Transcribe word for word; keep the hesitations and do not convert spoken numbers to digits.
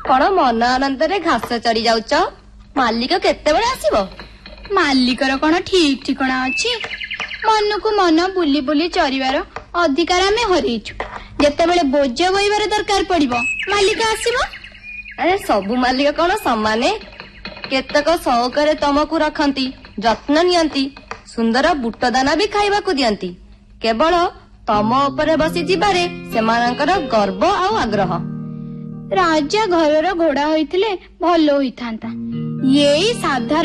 କଣ ମନ ଆନନ୍ଦରେ ଘାସ ଚରି ଯାଉଛ? ମାଲିକ କେତେବେଳେ ଆସିବ? ମାଲିକର କଣ ଠିକ ଠିକଣା ଅଛି? ମନକୁ ମନ ବୁଲି ବୁଲି ଚରିବାର ଅଧିକାର ଆମେ ହରେଇଛୁ। ଯେତେବେଳେ ବୋଝ ବୋହିବାର ଦରକାର ପଡିବ ମାଲିକ ଆସିବ। ଆରେ ସବୁ ମାଲିକ କଣ ସମାନେ? କେତେକ ସହକାରେ ତମକୁ ରଖନ୍ତି, ଯତ୍ନ ନିଅନ୍ତି, ସୁନ୍ଦର ବୁଟ ଦାନା ବି ଖାଇବାକୁ ଦିଅନ୍ତି। କେବଳ ତମ ଉପରେ ବସି ଯିବାରେ ସେମାନଙ୍କର ଗର୍ବ ଆଉ ଆଗ୍ରହ। ରାଜା ଘରର ଘୋଡା ହୋଇଥିଲେ ଭଲ ହୋଇଥାନ୍ତା। ଏଇ ସାଧାରଣ